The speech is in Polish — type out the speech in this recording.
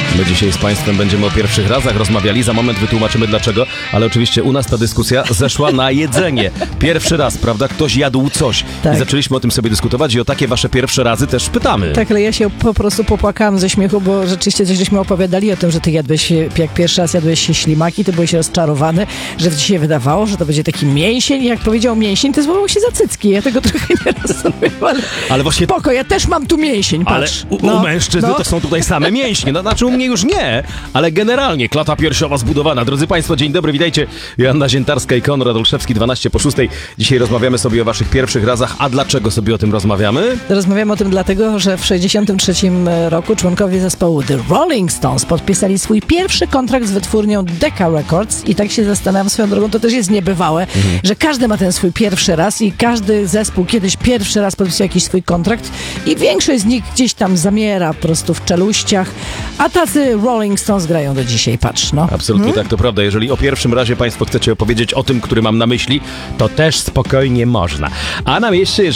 My dzisiaj z Państwem będziemy o pierwszych razach rozmawiali, za moment wytłumaczymy dlaczego, ale oczywiście u nas ta dyskusja zeszła na jedzenie. Pierwszy raz, prawda? Ktoś jadł coś. Tak. I zaczęliśmy o tym sobie dyskutować i o takie wasze pierwsze razy też pytamy. Tak, ale ja się po prostu popłakałam ze śmiechu, bo rzeczywiście coś żeśmy opowiadali o tym, że ty jadłeś, jak pierwszy raz jadłeś ślimaki, ty byłeś rozczarowany, że ci się wydawało, że to będzie taki mięsień i jak powiedział mięsień, to złapał się za cycki. Ja tego trochę nie rozumiem, Ale właśnie... spoko, ja też mam tu mięsień, patrz. Ale u mężczyzny to są tutaj same mięśnie. No, znaczy u mnie już nie, ale generalnie klata piersiowa zbudowana. Drodzy Państwo, dzień dobry, witajcie. Joanna Ziętarska i Konrad Olszewski, 12:06. Dzisiaj rozmawiamy sobie o waszych pierwszych razach. A dlaczego sobie o tym rozmawiamy? Rozmawiamy o tym dlatego, że w 1963 roku członkowie zespołu The Rolling Stones podpisali swój pierwszy kontrakt z wytwórnią Decca Records i tak się zastanawiam swoją drogą, to też jest niebywałe, że każdy ma ten swój pierwszy raz i każdy zespół kiedyś pierwszy raz podpisał jakiś swój kontrakt i większość z nich gdzieś tam zamiera po prostu w czeluściach, a tacy Rolling Stones grają do dzisiaj, patrz, no. Absolutnie tak, to prawda. Jeżeli o pierwszym razie Państwo chcecie opowiedzieć o tym, który mam na myśli, to też spokojnie można. A na mieście,